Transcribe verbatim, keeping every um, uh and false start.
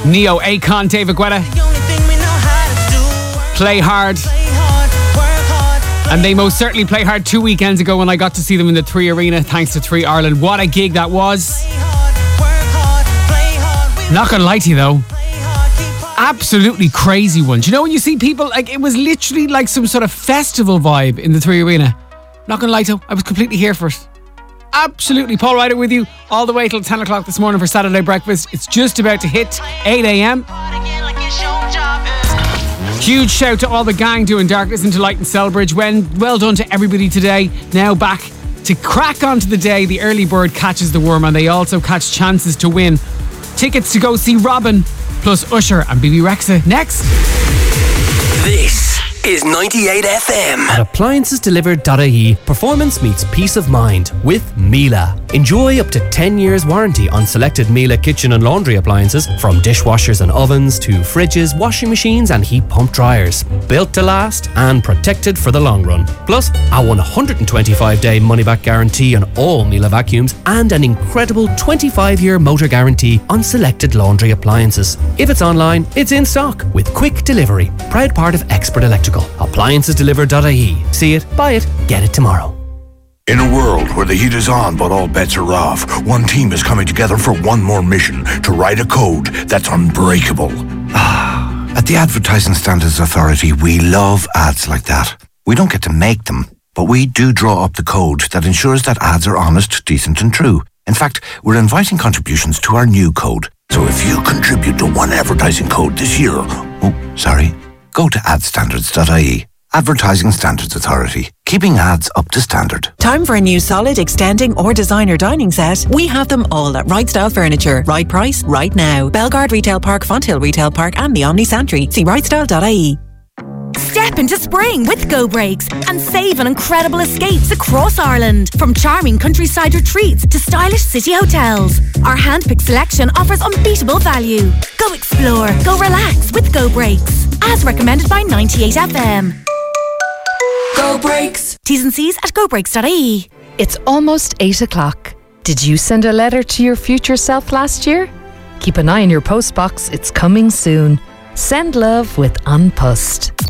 Neo, Akon, David Guetta. Play Hard. And they most certainly play hard two weekends ago when I got to see them in the Three Arena, thanks to Three Ireland. What a gig that was. Not gonna lie to you though, absolutely crazy one. Do you know when you see people, like, it was literally like some sort of festival vibe in the Three Arena. Not gonna lie to you, I was completely here for it. Absolutely. Paul Ryder with you all the way till ten o'clock this morning for Saturday breakfast. It's just about to hit eight a.m. Huge shout to all the gang doing Darkness into Light in Selbridge. When, well done to everybody today. Now back to crack onto the day. The early bird catches the worm, and they also catch chances to win tickets to go see Robin plus Usher and B B Rexa next. This is ninety-eight F M. At appliances delivered dot I E, performance meets peace of mind with Miele. Enjoy up to ten years warranty on selected Miele kitchen and laundry appliances, from dishwashers and ovens to fridges, washing machines and heat pump dryers. Built to last and protected for the long run. Plus, a one hundred twenty-five day money-back guarantee on all Miele vacuums and an incredible twenty-five year motor guarantee on selected laundry appliances. If it's online, it's in stock with quick delivery. Proud part of Expert Electrical. appliances delivered dot I E. See it, buy it, get it tomorrow. In a world where the heat is on but all bets are off, one team is coming together for one more mission: to write a code that's unbreakable. Ah, at the Advertising Standards Authority, we love ads like that. We don't get to make them, but we do draw up the code that ensures that ads are honest, decent and true. In fact, we're inviting contributions to our new code. So if you contribute to one advertising code this year, oh, sorry, go to ad standards dot I E. Advertising Standards Authority. Keeping ads up to standard. Time for a new solid, extending or designer dining set? We have them all at Right Style Furniture. Right price, right now. Bellegarde Retail Park, Fonthill Retail Park and the Omni Santry. See right style dot I E. Step into spring with Go Breaks and save on incredible escapes across Ireland. From charming countryside retreats to stylish city hotels, our hand-picked selection offers unbeatable value. Go explore, go relax with Go Breaks. As recommended by ninety-eight F M. Go Breaks. T's and C's at go breaks dot I E. It's almost eight o'clock. Did you send a letter to your future self last year? Keep an eye on your postbox. It's coming soon. Send love with An Post.